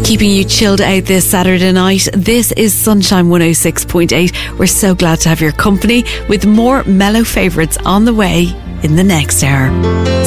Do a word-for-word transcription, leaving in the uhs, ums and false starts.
Keeping you chilled out this Saturday night. This is Sunshine one oh six point eight. We're so glad to have your company with more mellow favourites on the way in the next hour.